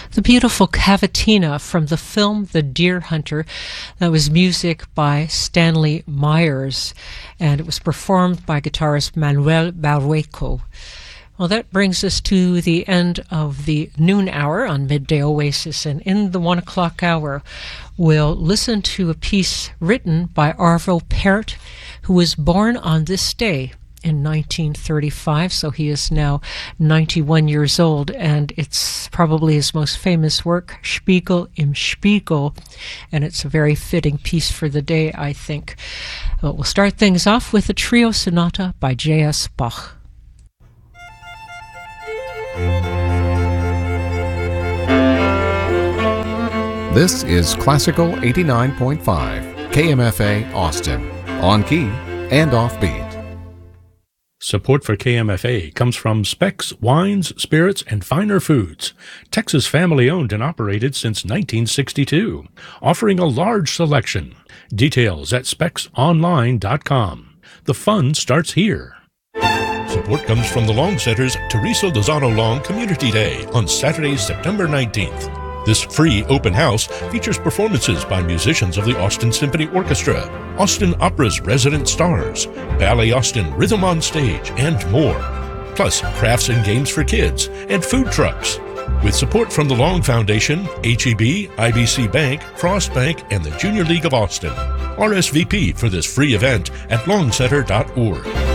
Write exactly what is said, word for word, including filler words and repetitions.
The beautiful Cavatina from the film The Deer Hunter. That was music by Stanley Myers, and it was performed by guitarist Manuel Barrueco. Well, that brings us to the end of the noon hour on Midday Oasis, and in the one o'clock hour, we'll listen to a piece written by Arvo Pärt, who was born on this day in nineteen thirty-five, so he is now ninety-one years old, and it's probably his most famous work, Spiegel im Spiegel, and it's a very fitting piece for the day, I think. But we'll start things off with a trio sonata by J S Bach. This is Classical eighty-nine point five, K M F A Austin, on key and offbeat. Support for K M F A comes from Specs Wines, Spirits, and Finer Foods, Texas family-owned and operated since nineteen sixty-two, offering a large selection. Details at specs online dot com. The fun starts here. Support comes from the Long Center's Teresa Lozano Long Community Day on Saturday, September nineteenth. This free open house features performances by musicians of the Austin Symphony Orchestra, Austin Opera's resident stars, Ballet Austin Rhythm on Stage, and more. Plus crafts and games for kids and food trucks. With support from the Long Foundation, H E B, I B C Bank, Frost Bank, and the Junior League of Austin. R S V P for this free event at long center dot org.